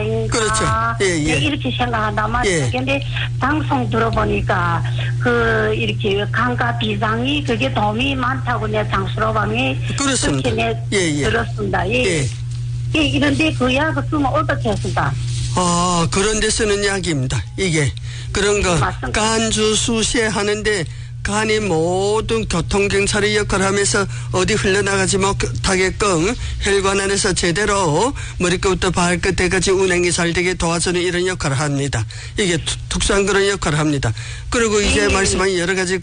아닌가. 그렇죠. 예, 예. 네, 이렇게 생각한단 말이에요. 예. 근데 방송 들어보니까 이렇게 간과 비상이 그게 도움이 많다고 내 장수로방이 그렇습니다. 그렇게 예, 예. 들었습니다. 예. 예. 예, 이런데 그 약을 쓰면 어떻게 했습니까? 그런 데 쓰는 약입니다. 이게 그런 거 맞습니다. 간주 수시에 하는데 간이 모든 교통경찰의 역할을 하면서 어디 흘러나가지 못하게끔 혈관 안에서 제대로 머리끝부터 발끝까지 운행이 잘 되게 도와주는 이런 역할을 합니다. 이게 특수한 그런 역할을 합니다. 그리고 이제 말씀한 여러 가지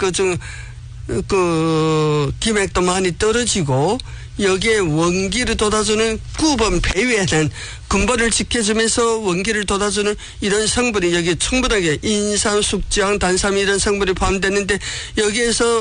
기맥도 많이 떨어지고 여기에 원기를 돋아주는 구번 폐위에는 근본을 지켜주면서 원기를 돋아주는 이런 성분이 여기 충분하게 인삼, 숙지향, 단삼 이런 성분이 포함되는데 여기에서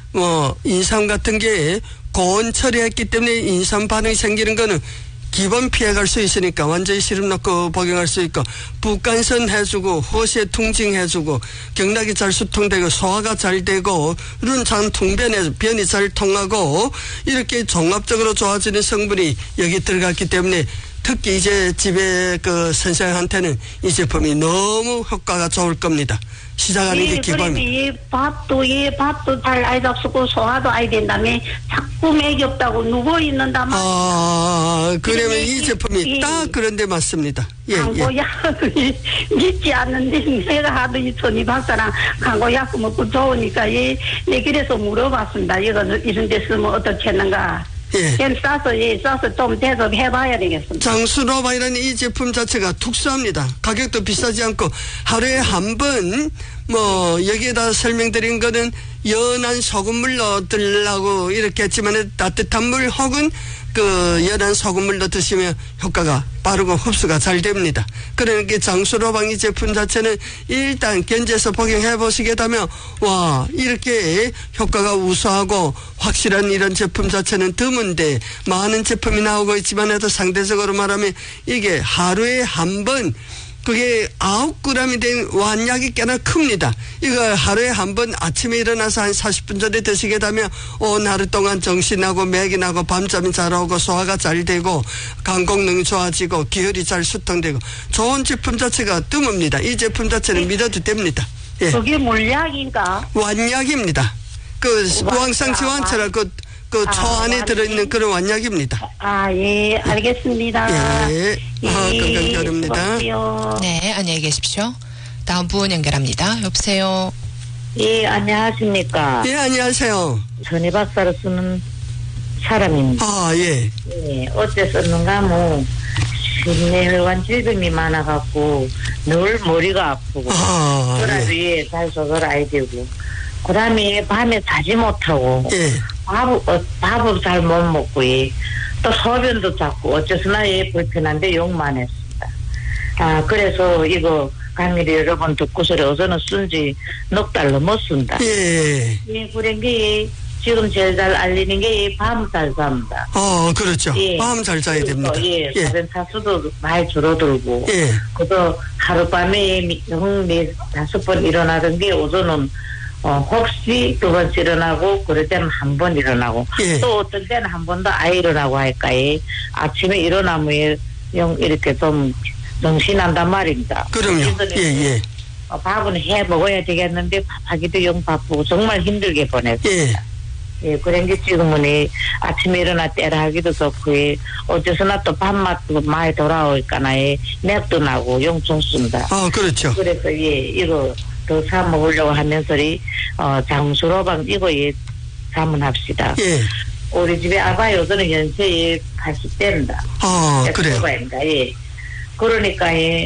인삼 같은 게 고온 처리했기 때문에 인삼 반응이 생기는 거는 기본 피해갈 수 있으니까 완전히 시름 넣고 복용할 수 있고 북간선 해주고 허세 퉁징해주고 경락이 잘 수통되고 소화가 잘 되고 이런 장 통변에 변이 잘 통하고 이렇게 종합적으로 좋아지는 성분이 여기 들어갔기 때문에 특히 이제 집에 선생한테는 이 제품이 너무 효과가 좋을 겁니다. 시작하는 게 기본입니다. 밥도 잘 안 잡수고 소화도 안 된다며 자꾸 맥이 없다고 누워있는단 말이야. 그러면 이 제품이 딱 그런데 맞습니다. 예, 강고약을 믿지 않는데 내가 하도 이 손이 박사랑 강고약 먹고 좋으니까 네 그래서 물어봤습니다. 이런 데 쓰면 어떻게 했는가. 예. 싸서 좀 대접해봐야 되겠습니다. 장수로바이라는 이 제품 자체가 특수합니다. 가격도 비싸지 않고 하루에 한 번 여기에다 설명드린 거는 연한 소금물 넣으려고 이렇게 했지만 따뜻한 물 혹은 연한 소금물로 드시면 효과가 빠르고 흡수가 잘 됩니다. 그러니까 장수로방이 제품 자체는 일단 견제해서 복용해 보시게 되면 이렇게 효과가 우수하고 확실한 이런 제품 자체는 드문데 많은 제품이 나오고 있지만 해도 상대적으로 말하면 이게 하루에 한 번 그게 9g이 된 완약이 꽤나 큽니다. 이거 하루에 한 번 아침에 일어나서 한 40분 전에 드시게 되면 온 하루 동안 정신나고 맥이 나고 밤잠이 잘 오고 소화가 잘 되고 간功能 좋아지고 기혈이 잘 수통되고 좋은 제품 자체가 드뭅니다. 이 제품 자체는 믿어도 됩니다. 예. 그게 물약인가? 완약입니다. 우황상지환처럼 초 안에 들어있는 그런 완약입니다. 예, 알겠습니다. 예. 건강 바랍니다. 네, 안녕히 계십시오. 다음 분 연결합니다. 여보세요. 예, 안녕하십니까. 예, 안녕하세요. 전이 박사를 쓰는 사람입니다. 예. 예, 어째 썼는가, 심내혈관 질병이 많아갖고, 늘 머리가 아프고, 그래도 예, 잘 조절해야 되고, 그 다음에 밤에 자지 못하고, 예. 밥을 잘 못 먹고, 또 소변도 자꾸 어째서나 불편한데 욕만 했습니다. 그래서 이거 강의를 여러 번 듣고서 어제는 쓴지 넉 달 넘었습니다. 예. 그런 게 지금 제일 잘 알리는 게 밤 잘 잡니다. 그렇죠. 예. 밤 잘 자야 됩니다. 예. 소변 타수도 많이 줄어들고, 예. 그도 하룻밤에 5번 일어나던 게 오전은 혹시 2번 일어나고, 그럴 때는 한 번 일어나고, 예. 또 어떤 때는 한 번도 안 일어나고 할까요? 아침에 일어나면 이렇게 좀 정신난단 말입니다. 그럼요. 예. 밥은 해 먹어야 되겠는데, 밥하기도 영 바쁘고, 정말 힘들게 보냈습니다. 예, 그런 게 지금은 아침에 일어나 때라 하기도 좋고, 어째서나 또 밥맛도 많이 돌아올까나에 맥도 나고 영 좋습니다. 그렇죠. 그래서 이거 더 사 먹으려고 하면서 장수로방 이거 자문합시다. 예. 우리 집에 아빠 요새는 연세에 80대입니다. 그래요. 예. 그러니까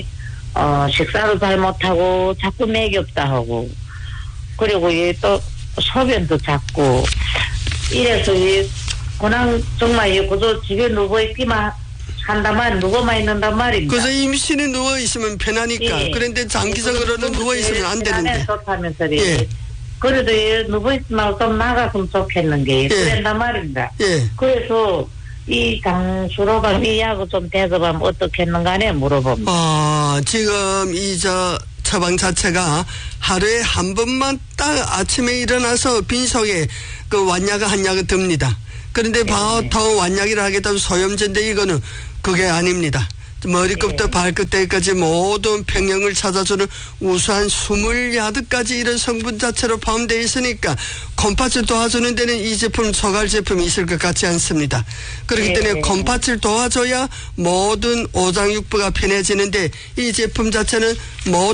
식사도 잘 못하고 자꾸 맥이 없다 하고, 그리고 또 소변도 자꾸 이래서 그냥 정말 그저 집에 누워있기만 한다만 누워만 있는단 말입니다. 그래서 임신에 누워있으면 편하니까. 예. 그런데 장기적으로는 누워있으면 안 되는데. 좋다면서 예. 그래도 누워있으면 좀 나갔으면 좋겠는 게 그런단 말입니다. 예. 그래서 이 장수로방 이 약을 좀 대접하면 어떻겠는가 하네 물어봅니다. 지금 처방 자체가 하루에 한 번만 딱 아침에 일어나서 빈속에 완약을 한 약을 듭니다. 그런데 보통 완약이라 하게 되면 소염제인데 이거는 그게 아닙니다. 머리끝부터 예. 발끝까지 모든 평형을 찾아주는 우수한 20야드까지 이런 성분 자체로 포함되어 있으니까 콩팥을 도와주는 데는 이 제품 소갈 제품이 있을 것 같지 않습니다. 그렇기 때문에 콩팥을 도와줘야 모든 오장육부가 편해지는데 이 제품 자체는 모든